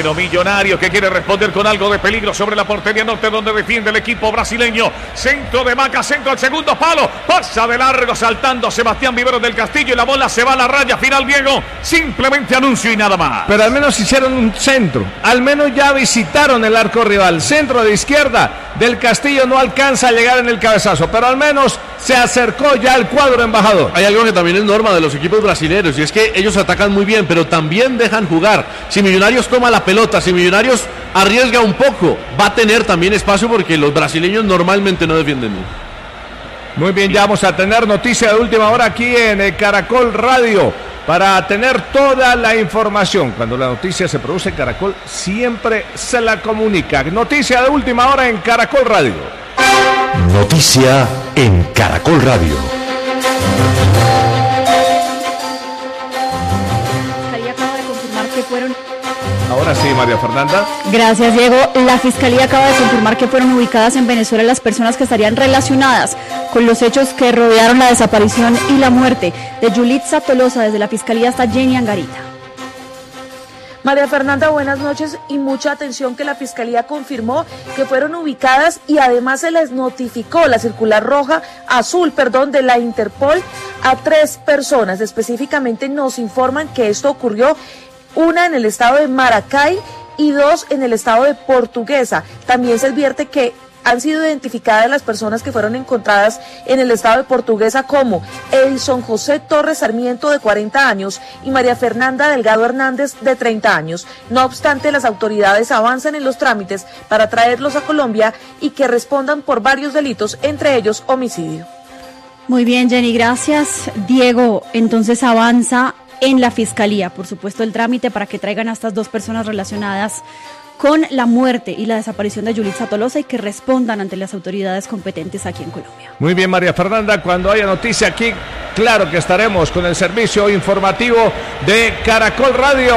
0. Millonarios que quiere responder con algo de peligro sobre la portería norte donde defiende el equipo brasileño. Centro de Maca, centro al segundo palo. Pasa de largo saltando Sebastián Viveros del Castillo y la bola se va a la raya final, Diego. Simplemente anuncio y nada más. Pero al menos hicieron un centro. Al menos ya visitaron el arco rival. Centro de izquierda del Castillo no alcanza a llegar en el cabezazo, pero al menos se acercó ya al cuadro embajador. Hay algo que también es norma de los equipos brasileños y es que ellos atacan muy bien, pero también dejan jugar. Si Millonarios toma la pelota, si Millonarios arriesga un poco, va a tener también espacio porque los brasileños normalmente no defienden bien. Muy bien, ya vamos a tener noticia de última hora aquí en Caracol Radio para tener toda la información. Cuando la noticia se produce en Caracol, siempre se la comunica. Noticia de última hora en Caracol Radio. Noticia en Caracol Radio. Acaba de confirmar que fueron... Ahora sí, María Fernanda. Gracias, Diego. La Fiscalía acaba de confirmar que fueron ubicadas en Venezuela las personas que estarían relacionadas con los hechos que rodearon la desaparición y la muerte de Yulitza Tolosa. Desde la Fiscalía está Jenny Angarita. María Fernanda, buenas noches y mucha atención que la Fiscalía confirmó que fueron ubicadas y además se les notificó la circular azul de la Interpol a 3 personas. Específicamente nos informan que esto ocurrió, una en el estado de Maracay y 2 en el estado de Portuguesa. También se advierte que han sido identificadas las personas que fueron encontradas en el estado de Portuguesa como Edison José Torres Sarmiento, de 40 años, y María Fernanda Delgado Hernández, de 30 años. No obstante, las autoridades avanzan en los trámites para traerlos a Colombia y que respondan por varios delitos, entre ellos homicidio. Muy bien, Jenny, gracias. Diego, entonces avanza en la Fiscalía, por supuesto, el trámite para que traigan a estas 2 personas relacionadas con la muerte y la desaparición de Yulitza Tolosa y que respondan ante las autoridades competentes aquí en Colombia. Muy bien, María Fernanda, cuando haya noticia aquí, claro que estaremos con el servicio informativo de Caracol Radio.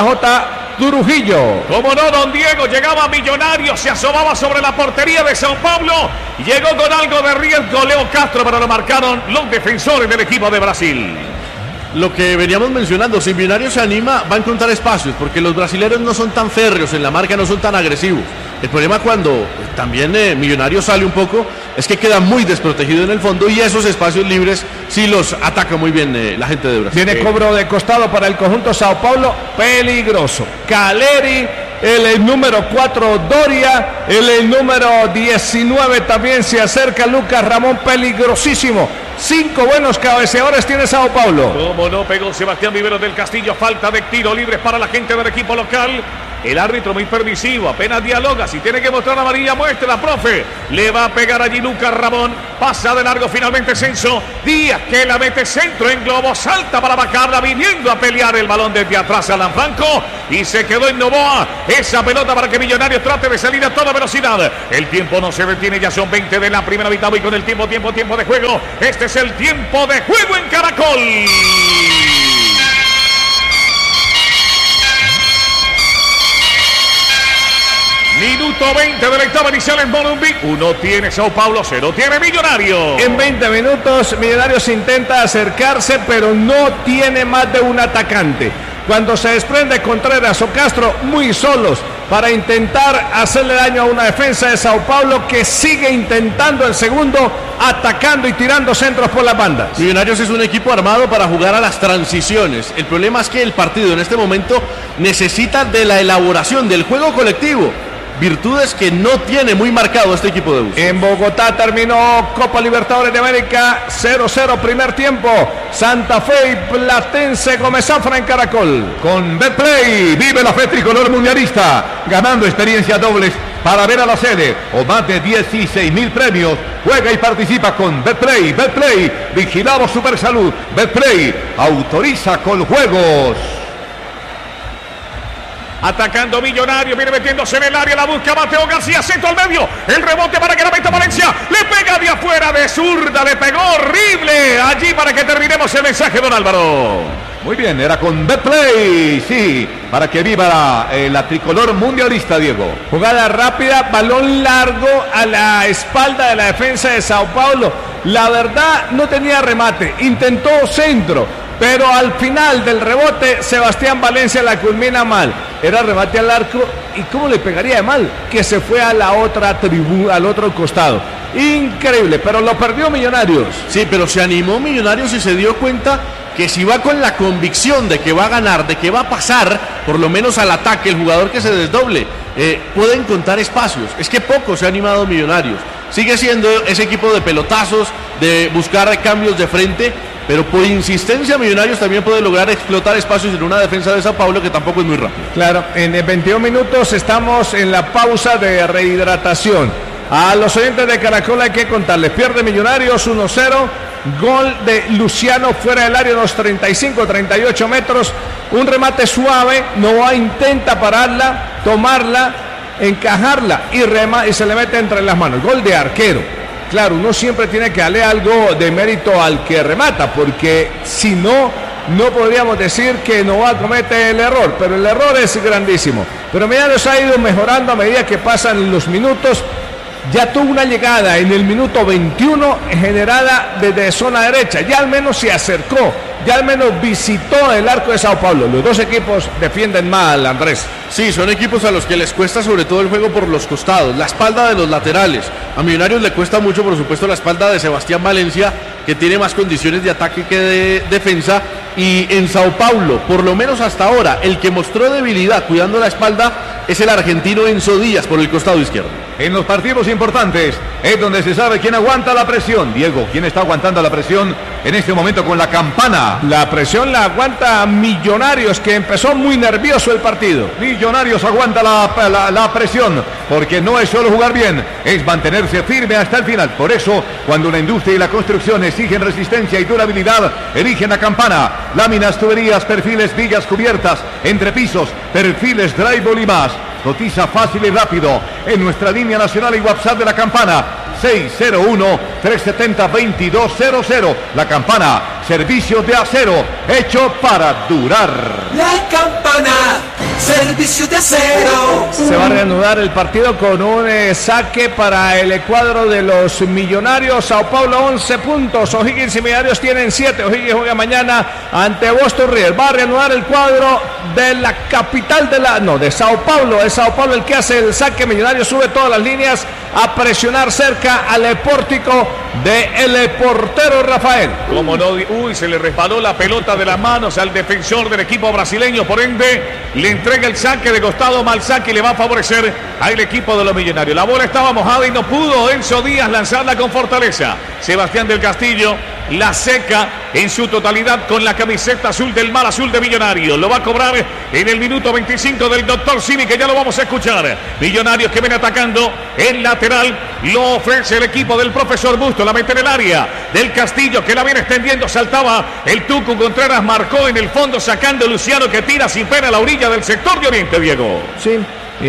JJ Trujillo. Como no, don Diego, llegaba Millonarios, se asomaba sobre la portería de Sao Paulo, llegó con algo de riesgo Leo Castro, pero lo marcaron los defensores del equipo de Brasil. Lo que veníamos mencionando, si Millonarios se anima, va a encontrar espacios, porque los brasileños no son tan férreos en la marca, no son tan agresivos. El problema cuando también Millonarios sale un poco, es que queda muy desprotegido en el fondo y esos espacios libres sí los ataca muy bien la gente de Brasil. Tiene cobro de costado para el conjunto Sao Paulo, peligroso. Caleri, el número 4 Doria, el número 19 también se acerca Lucas Ramón, peligrosísimo. 5 buenos cabeceadores tiene Sao Paulo. Como no, pegó Sebastián Viveros del Castillo, falta de tiro libre para la gente del equipo local. El árbitro muy permisivo, apenas dialoga, si tiene que mostrar amarilla, muestra, profe. Le va a pegar allí Lucas Ramón, pasa de largo finalmente Censo Díaz, que la mete centro en globo, salta para bajarla, viniendo a pelear el balón desde atrás Alan Franco, y se quedó en Novoa, esa pelota para que Millonarios trate de salir a toda velocidad. El tiempo no se detiene, ya son 20 de la primera mitad, y con el tiempo de juego, este es el tiempo de juego en Caracol. Minuto 20 de la etapa inicial en Morumbí. 1 tiene Sao Paulo, 0 tiene Millonarios. En 20 minutos Millonarios intenta acercarse, pero no tiene más de un atacante. Cuando se desprende Contreras o Castro, muy solos para intentar hacerle daño a una defensa de Sao Paulo que sigue intentando el segundo, atacando y tirando centros por las bandas. Millonarios es un equipo armado para jugar a las transiciones. El problema es que el partido en este momento necesita de la elaboración del juego colectivo. Virtudes que no tiene muy marcado este equipo de Bus. En Bogotá terminó Copa Libertadores de América 0-0 primer tiempo. Santa Fe y Platense Gómez Zafra en Caracol. Con Betplay vive la fe tricolor mundialista, ganando experiencias dobles para ver a la sede o más de 16.000 premios. Juega y participa con Betplay. Betplay, vigilado Supersalud. Betplay, autoriza con juegos. Atacando Millonarios, viene metiéndose en el área, la busca Mateo García, centro al medio, el rebote para que la meta Valencia, le pega de afuera de zurda, le pegó horrible, allí para que terminemos el mensaje, don Álvaro. Muy bien, era con Betplay, sí, para que viva la tricolor mundialista, Diego. Jugada rápida, balón largo a la espalda de la defensa de Sao Paulo, la verdad no tenía remate, intentó centro, pero al final del rebote Sebastián Valencia la culmina mal. era remate al arco, y cómo le pegaría de mal, que se fue a la otra tribuna, al otro costado. Increíble, pero lo perdió Millonarios. Sí, pero se animó Millonarios y se dio cuenta que si va con la convicción de que va a ganar, de que va a pasar, por lo menos al ataque, el jugador que se desdoble, puede encontrar espacios. Es que poco se ha animado Millonarios. Sigue siendo ese equipo de pelotazos, de buscar cambios de frente, pero por insistencia Millonarios también puede lograr explotar espacios en una defensa de Sao Paulo que tampoco es muy rápido. Claro, en 21 minutos estamos en la pausa de rehidratación. A los oyentes de Caracol hay que contarles, pierde Millonarios 1-0, gol de Luciano fuera del área, unos 35-38 metros, un remate suave, Novoa intenta pararla, tomarla, encajarla y se le mete entre las manos, gol de arquero. Claro, uno siempre tiene que darle algo de mérito al que remata, porque si no, no podríamos decir que Novoa comete el error, pero el error es grandísimo. Pero Millonarios ha ido mejorando a medida que pasan los minutos. Ya tuvo una llegada en el minuto 21 generada desde zona derecha, ya al menos se acercó, ya al menos visitó el arco de Sao Paulo. Los dos equipos defienden mal, Andrés. Sí, son equipos a los que les cuesta sobre todo el juego por los costados, la espalda de los laterales. A Millonarios le cuesta mucho, por supuesto, la espalda de Sebastián Valencia, que tiene más condiciones de ataque que de defensa. Y en Sao Paulo, por lo menos hasta ahora, el que mostró debilidad cuidando la espalda es el argentino Enzo Díaz por el costado izquierdo. En los partidos importantes es donde se sabe quién aguanta la presión. Diego, ¿quién está aguantando la presión en este momento con la campana? La presión la aguanta Millonarios, que empezó muy nervioso el partido. Millonarios aguanta la presión, porque no es solo jugar bien, es mantenerse firme hasta el final. Por eso, cuando la industria y la construcción exigen resistencia y durabilidad, eligen la campana. Láminas, tuberías, perfiles, vigas cubiertas, entrepisos, perfiles, drywall y más. Cotiza fácil y rápido en nuestra línea nacional y WhatsApp de la campana 601-370-2200. La campana, servicio de acero hecho para durar. La campana, servicio de acero. Se va a reanudar el partido con un saque para el cuadro de los Millonarios. Sao Paulo 11 puntos, O'Higgins y Millonarios tienen 7. O'Higgins juega mañana ante Boston River. Va a reanudar el cuadro de la capital de Sao Paulo. Es Sao Paulo el que hace el saque. Millonarios sube todas las líneas a presionar cerca al pórtico del portero Rafael. Como no, se le resbaló la pelota de las manos al defensor del equipo brasileño, por ende le entrega el saque de costado, mal saque, y le va a favorecer al equipo de los Millonarios. La bola estaba mojada y no pudo Enzo Díaz lanzarla con fortaleza. Sebastián del Castillo la seca en su totalidad con la camiseta azul del mar azul de Millonarios. Lo va a cobrar en el minuto 25 del doctor Simi, que ya lo vamos a escuchar. Millonarios que viene atacando el lateral, lo ofrece el equipo del profesor Busto, la mete en el área del Castillo, que la viene extendiendo, saltaba el Tucu Contreras, marcó en el fondo sacando Luciano, que tira sin pena a la orilla del sector de Oriente, Diego. Sí,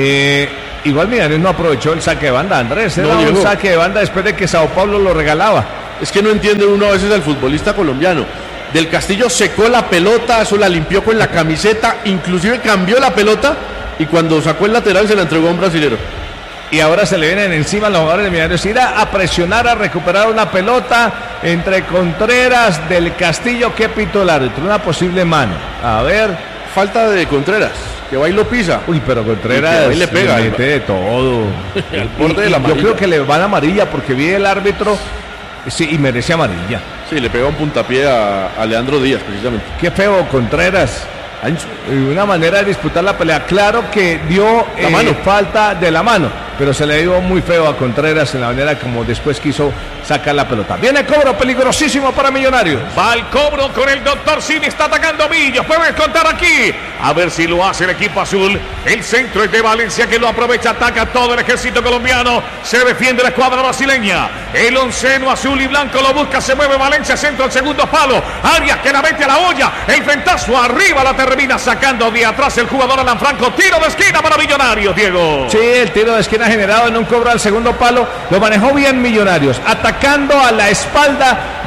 igual Millonarios no aprovechó el saque de banda, Andrés, era un saque de banda después de que Sao Paulo lo regalaba. Es que no entiende uno a veces al futbolista colombiano. Del Castillo secó la pelota, eso la limpió con la camiseta, inclusive cambió la pelota y cuando sacó el lateral se la entregó a un brasilero. Y ahora se le vienen encima a los jugadores de Millonarios. Ir a presionar, a recuperar una pelota entre Contreras, del Castillo. ¿Qué pito el árbitro? Una posible mano. A ver. Falta de Contreras, que va y lo pisa. Uy, pero Contreras le pega. Le mete de todo. El borde de la yo creo que le van a amarilla porque vi el árbitro. Sí, y merece amarilla. Sí, le pega un puntapié a Leandro Díaz, precisamente. Qué feo Contreras. Una manera de disputar la pelea. Claro que dio falta de la mano, pero se le dio muy feo a Contreras en la manera como después quiso sacar la pelota. Viene cobro peligrosísimo para Millonarios. Va al cobro con el doctor Simi, está atacando Millos. Pueden contar aquí. A ver si lo hace el equipo azul. El centro es de Valencia, que lo aprovecha, ataca todo el ejército colombiano. Se defiende la escuadra brasileña. El onceno azul y blanco lo busca, se mueve Valencia, centro al segundo palo. Arias que la mete a la olla. El frentazo arriba la termina sacando de atrás el jugador Alan Franco. Tiro de esquina para Millonarios, Diego. Sí, el tiro de esquina generado en un cobro al segundo palo. Lo manejó bien Millonarios, atacando a la espalda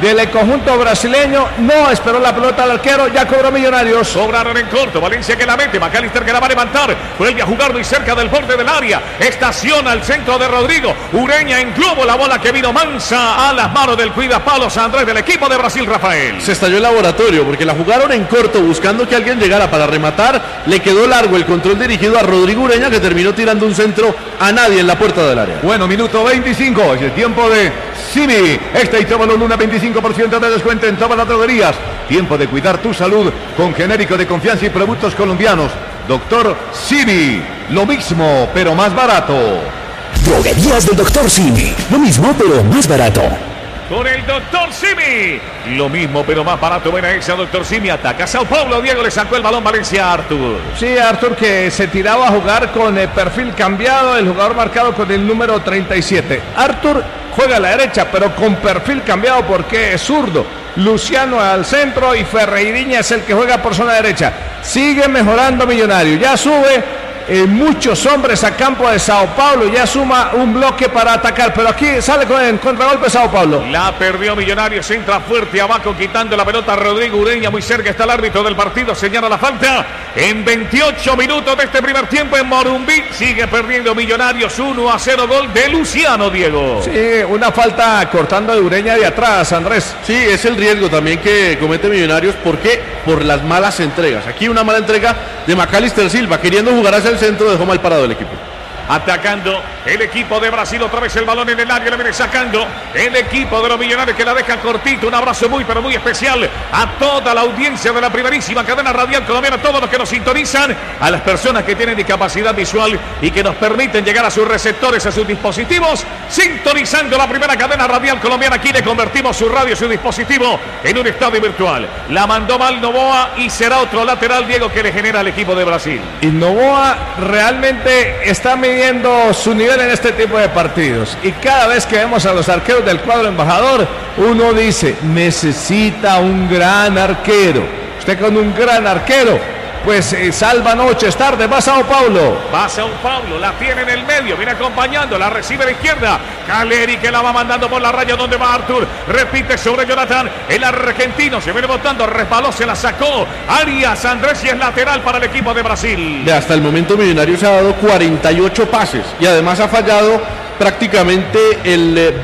del conjunto brasileño. No esperó la pelota al arquero, ya cobró Millonarios. Sobraron en corto, Valencia que la mete, McAllister que la va a levantar, vuelve a jugar muy cerca del borde del área, estaciona al centro de Rodrigo, Ureña en globo, la bola que vino mansa a las manos del cuidapalos Andrés del equipo de Brasil, Rafael. Se estalló el laboratorio porque la jugaron en corto buscando que alguien llegara para rematar, le quedó largo el control dirigido a Rodrigo Ureña que terminó tirando un centro a nadie en la puerta del área. Bueno, minuto 25, es el tiempo de Simi. Este y Tómalo Luna, 25% de descuento en todas las droguerías. Tiempo de cuidar tu salud con genérico de confianza y productos colombianos. Doctor Simi, lo mismo pero más barato. Droguerías del Dr. Simi. Lo mismo, pero más barato. Con el Dr. Simi, lo mismo pero más barato. Buena esa, Dr. Simi, ataca Sao Paulo. Diego le sacó el balón Valencia a Arthur. Sí, Arthur que se tiraba a jugar con el perfil cambiado, el jugador marcado con el número 37. Arthur juega a la derecha, pero con perfil cambiado porque es zurdo. Luciano al centro y Ferreiriña es el que juega por zona derecha. Sigue mejorando Millonario, ya sube muchos hombres a campo de Sao Paulo, ya suma un bloque para atacar, pero aquí sale con el contragolpe Sao Paulo. La perdió Millonarios, entra fuerte abajo quitando la pelota Rodrigo Ureña, muy cerca está el árbitro del partido, señala la falta. En 28 minutos de este primer tiempo en Morumbí, sigue perdiendo Millonarios 1-0, gol de Luciano, Diego. Sí, una falta cortando de Ureña de atrás, Andrés. Sí, es el riesgo también que comete Millonarios, ¿por qué? Por las malas entregas. Aquí una mala entrega de McAllister Silva, queriendo jugar hacia el centro, dejó mal parado el equipo. Atacando el equipo de Brasil, otra vez el balón en el área, le viene sacando el equipo de los Millonarios que la deja cortito. Un abrazo muy pero muy especial a toda la audiencia de la primerísima cadena radial colombiana, a todos los que nos sintonizan, a las personas que tienen discapacidad visual y que nos permiten llegar a sus receptores, a sus dispositivos, sintonizando la primera cadena radial colombiana. Aquí le convertimos su radio, su dispositivo en un estadio virtual. La mandó mal Novoa y será otro lateral, Diego, que le genera al equipo de Brasil. Y Novoa realmente está midiendo su nivel en este tipo de partidos, y cada vez que vemos a los arqueros del cuadro embajador, uno dice, necesita un gran arquero. Usted con un gran arquero, pues salva noches, tarde, va a Sao Paulo. Va a Sao Paulo, la tiene en el medio, viene acompañando, la recibe a la izquierda. Caleri que la va mandando por la raya, donde va Arthur. Repite sobre Jonathan, el argentino se viene botando, resbaló, se la sacó. Arias Andrés y es lateral para el equipo de Brasil. Hasta el momento Millonarios ha dado 48 pases y además ha fallado prácticamente el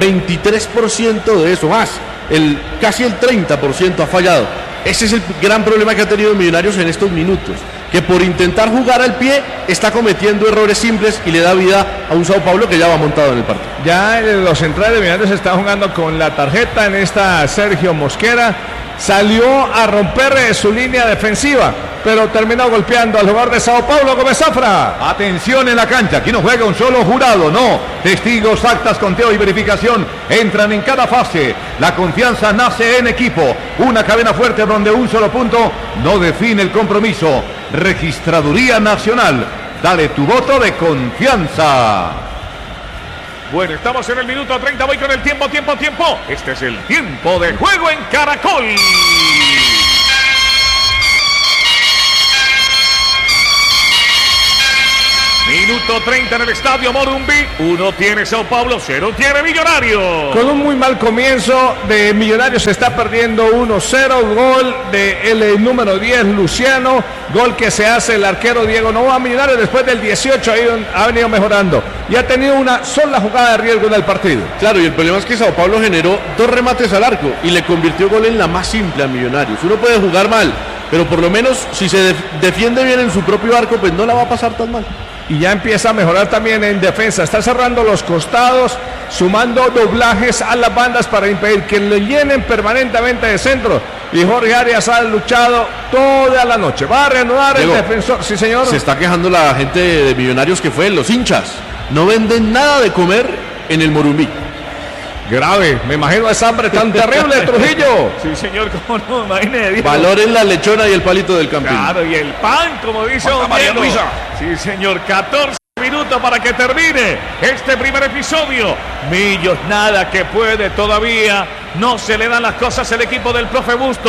23% de eso, más, casi el 30% ha fallado. Ese es el gran problema que ha tenido Millonarios en estos minutos, que por intentar jugar al pie está cometiendo errores simples y le da vida a un Sao Paulo que ya va montado en el partido. Ya los centrales de Millonarios están jugando con la tarjeta. En esta Sergio Mosquera salió a romper su línea defensiva, pero terminó golpeando al jugador de Sao Paulo, Gómez Zafra. Atención en la cancha, aquí no juega un solo jurado, no. Testigos, actas, conteo y verificación entran en cada fase. La confianza nace en equipo. Una cadena fuerte donde un solo punto no define el compromiso. Registraduría Nacional, dale tu voto de confianza. Bueno, estamos en el minuto 30, voy con el tiempo. Este es el tiempo de juego en Caracol. Minuto 30 en el estadio Morumbí. 1 tiene Sao Paulo, 0 tiene Millonarios. Con un muy mal comienzo de Millonarios, se está perdiendo 1-0. Gol del número 10, Luciano. Gol que se hace el arquero Diego Novoa. Millonarios después del 18 ha venido mejorando y ha tenido una sola jugada de riesgo en el partido. Claro, y el problema es que Sao Paulo generó 2 remates al arco y le convirtió gol en la más simple a Millonarios. Uno puede jugar mal, pero por lo menos si se defiende bien en su propio arco, pues no la va a pasar tan mal. Y ya empieza a mejorar también en defensa, está cerrando los costados, sumando doblajes a las bandas para impedir que le llenen permanentemente de centro. Y Jorge Arias ha luchado toda la noche. Va a reanudar el defensor, sí señor. Se está quejando la gente de Millonarios que fue, los hinchas. No venden nada de comer en el Morumbí. Grave, me imagino esa hambre tan terrible de Trujillo. Sí señor, cómo no, imagínate. Valoren la lechona y el palito del campín. Claro, y el pan, como dice don María Diego. Luisa. Sí señor, 14 minutos para que termine este primer episodio. Millos nada que puede todavía. No se le dan las cosas al equipo del profe Bustos.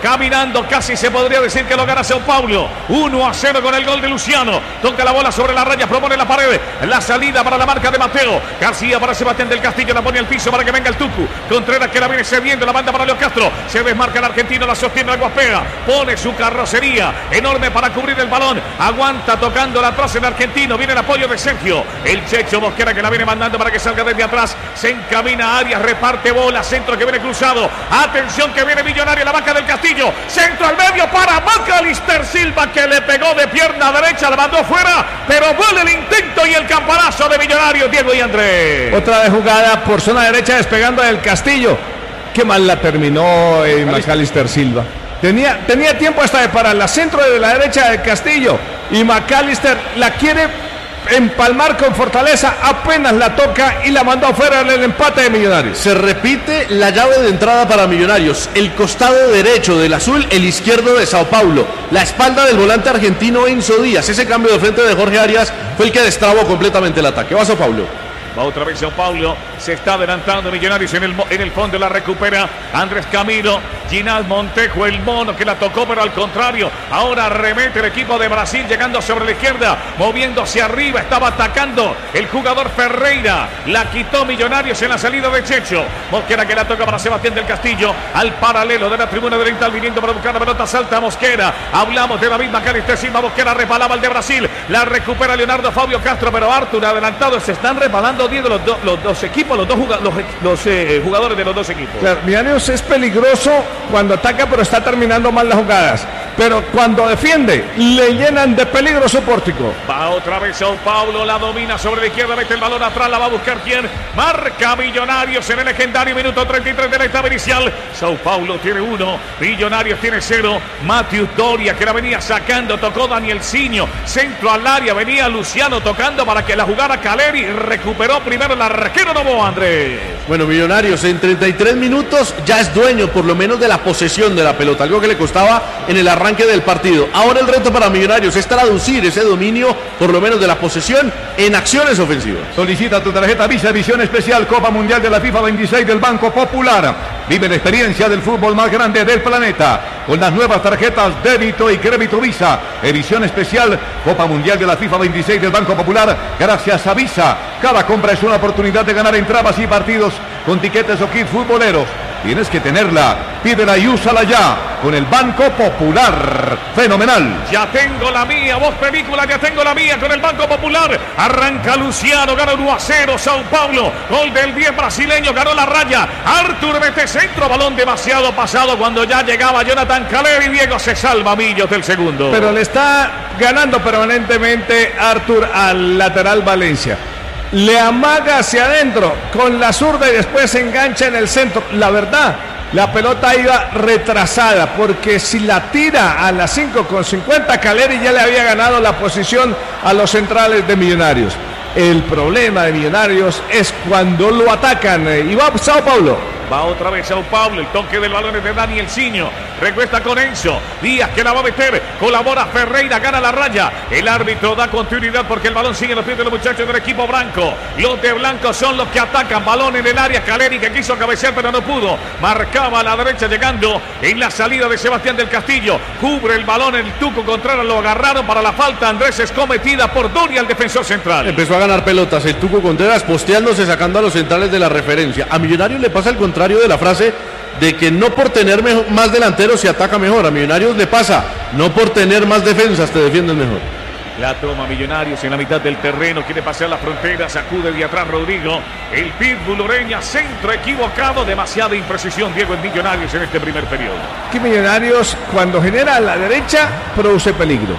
caminando, casi se podría decir que lo gana Sao Paulo. 1-0 con el gol de Luciano. Toca la bola sobre la raya, propone la pared. La salida para la marca de Mateo. García para Sebastián del Castillo, la pone al piso para que venga el Tucu. Contreras que la viene cediendo, la banda para Leo Castro. Se desmarca el argentino, la sostiene el Guaspea. Pone su carrocería enorme para cubrir el balón. Aguanta tocando la atrás el argentino. Viene el apoyo de Sergio. El Checho Mosquera que la viene mandando para que salga desde atrás. Se encamina a Arias, reparte bola. Centro que viene cruzado. Atención que viene Millonario, la vaca del Castillo. Centro al medio para Macalister Silva que le pegó de pierna derecha, la mandó fuera. Pero vuelve el intento y el campanazo de Millonarios, Diego y Andrés. Otra vez jugada por zona derecha despegando del Castillo. Qué mal la terminó Macalister Silva. Tenía tiempo hasta de pararla. Centro de la derecha del Castillo. Y Macalister la quiere empalmar con fortaleza, apenas la toca y la mandó afuera en el empate de Millonarios. Se repite la llave de entrada para Millonarios. El costado derecho del azul, el izquierdo de Sao Paulo. La espalda del volante argentino Enzo Díaz. Ese cambio de frente de Jorge Arias fue el que destrabó completamente el ataque. Va Sao Paulo. Va otra vez Sao Paulo, se está adelantando Millonarios en el fondo, la recupera Andrés Camilo, Ginás Montejo, el mono que la tocó, pero al contrario, ahora remete el equipo de Brasil llegando sobre la izquierda, moviéndose arriba, estaba atacando el jugador Ferreira, la quitó Millonarios en la salida de Checho, Mosquera que la toca para Sebastián del Castillo, al paralelo de la tribuna oriental viniendo para buscar la pelota, salta Mosquera, hablamos de la misma Macalister Silva, Mosquera resbalaba el de Brasil, la recupera Leonardo Fabio Castro, pero Arthur adelantado, se están resbalando Diego, los dos equipos, los jugadores de los dos equipos. Claro, Millonarios es peligroso cuando ataca, pero está terminando mal las jugadas. Pero cuando defiende, le llenan de peligro su pórtico. Va otra vez Sao Paulo, la domina sobre la izquierda, mete el balón atrás, la va a buscar quién. Marca Millonarios en el legendario minuto 33 de la etapa inicial. Sao Paulo tiene 1, Millonarios tiene 0. Matheus Doria que la venía sacando, tocó Danielsinho, centro al área, venía Luciano tocando para que la jugara Caleri, recuperó primero el arquero Novoa, Andrés. Bueno, Millonarios en 33 minutos ya es dueño por lo menos de la posesión de la pelota, algo que le costaba en el arranque del partido. Ahora el reto para Millonarios es traducir ese dominio, por lo menos de la posesión, en acciones ofensivas. Solicita tu tarjeta Visa Edición Especial Copa Mundial de la FIFA 26 del Banco Popular. Vive la experiencia del fútbol más grande del planeta con las nuevas tarjetas débito y crédito Visa. Edición Especial Copa Mundial de la FIFA 26 del Banco Popular gracias a Visa. Cada compra es una oportunidad de ganar entradas y partidos con tiquetes o kits futboleros. Tienes que tenerla, pídela y úsala ya con el Banco Popular. Fenomenal. Ya tengo la mía, voz película, ya tengo la mía con el Banco Popular. Arranca Luciano, gana 1-0 Sao Paulo. Gol del 10 brasileño, ganó la raya. Arthur mete centro, balón demasiado pasado cuando ya llegaba Jonathan Caleri. Diego se salva Millos del segundo. Pero le está ganando permanentemente Arthur al lateral Valencia. Le amaga hacia adentro con la zurda y después se engancha en el centro. La verdad, la pelota iba retrasada porque si la tira a las 5:50, Caleri ya le había ganado la posición a los centrales de Millonarios. El problema de Millonarios es cuando lo atacan. Y va Sao Paulo. Va otra vez Sao Paulo, el toque del balón es de Danielsinho, recuesta con Enzo, Díaz que la va a meter, colabora Ferreira, gana la raya, el árbitro da continuidad porque el balón sigue en los pies de los muchachos del equipo blanco, los de blanco son los que atacan, balón en el área, Caleri que quiso cabecear pero no pudo, marcaba a la derecha llegando en la salida de Sebastián del Castillo, cubre el balón el Tuco Contreras, lo agarraron para la falta, Andrés es cometida por Doria, el defensor central. Empezó a ganar pelotas el Tuco Contreras posteándose, sacando a los centrales de la referencia. A Millonarios le pasa el contrario de la frase de que no por tener más delanteros se ataca mejor. A Millonarios le pasa, no por tener más defensas te defienden mejor. La toma Millonarios en la mitad del terreno, quiere pasar la frontera, sacude de atrás Rodrigo, el pitbull Ureña, centro equivocado, demasiada imprecisión Diego en Millonarios en este primer periodo. Que Millonarios cuando genera a la derecha produce peligro.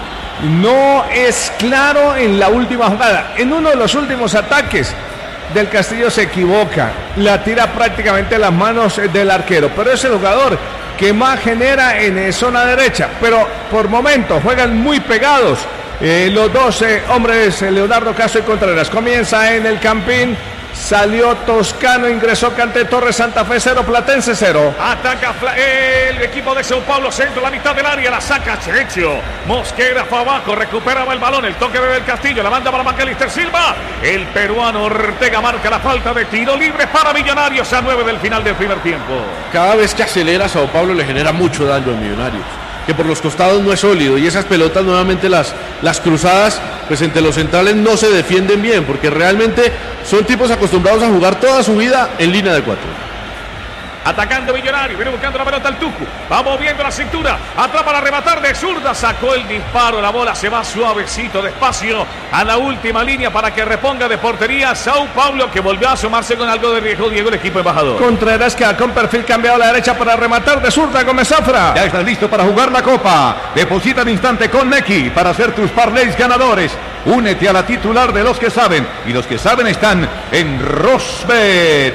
No es claro en la última jugada, en uno de los últimos ataques del Castillo se equivoca, la tira prácticamente a las manos del arquero, pero es el jugador que más genera en zona derecha, pero por momentos juegan muy pegados los dos hombres, Leonardo Castro y Contreras. Comienza en el Campín, Salió Toscano, ingresó Cante Torres, Santa Fe 0, Platense 0. Ataca el equipo de Sao Paulo, centro, la mitad del área, la saca Checho. Mosquera fue abajo, recuperaba el balón, el toque de Del Castillo, la manda para Macalister Silva. El peruano Ortega marca la falta de tiro libre para Millonarios a 9 del final del primer tiempo. Cada vez que acelera Sao Paulo le genera mucho daño a Millonarios, que por los costados no es sólido, y esas pelotas nuevamente las cruzadas, pues entre los centrales no se defienden bien, porque realmente son tipos acostumbrados a jugar toda su vida en línea de 4. Atacando Millonario, viene buscando la pelota al Tucu, va moviendo la cintura, atrapa para rematar de zurda, sacó el disparo, la bola se va suavecito, despacio, a la última línea para que reponga de portería Sao Paulo, que volvió a asomarse con algo de riesgo, Diego, el equipo embajador. Contreras queda con perfil cambiado a la derecha para rematar de zurda, Gómez Zafra. Ya estás listo para jugar la Copa. Deposita al instante con Nequi para hacer tus parlays ganadores. Únete a la titular de los que saben, y los que saben están en Rosbet.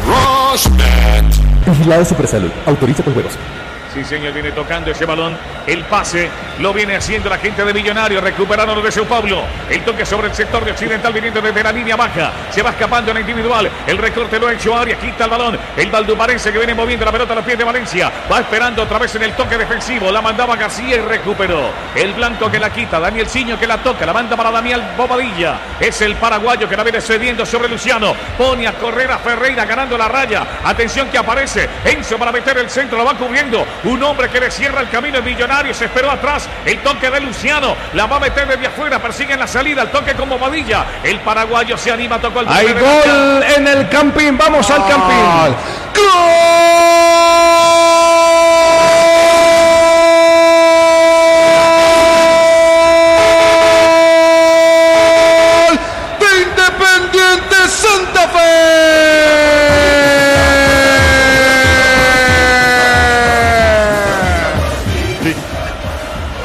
Vigilado Supersalud. Autoriza por juegos. Sí, señor, viene tocando ese balón. El pase lo viene haciendo la gente de Millonarios. Recuperaron lo de Sao Paulo. El toque sobre el sector de Occidental viniendo desde la línea baja. Se va escapando en la individual. El recorte lo ha hecho Arias. Quita el balón. El valduparense que viene moviendo la pelota a los pies de Valencia. Va esperando otra vez en el toque defensivo. La mandaba García y recuperó. El blanco que la quita. Daniel Ciño que la toca. La manda para Daniel Bobadilla. Es el paraguayo que la viene cediendo sobre Luciano. Pone a correr a Ferreira ganando la raya. Atención que aparece Enzo para meter el centro. La va cubriendo. Un hombre que le cierra el camino, el Millonario, se esperó atrás, el toque de Luciano, la va a meter desde afuera, persigue en la salida, el toque con Bobadilla, el paraguayo se anima, tocó el... Hay gol en el Campín, vamos al Campín. ¡Gol! ¡De Independiente Santa Fe!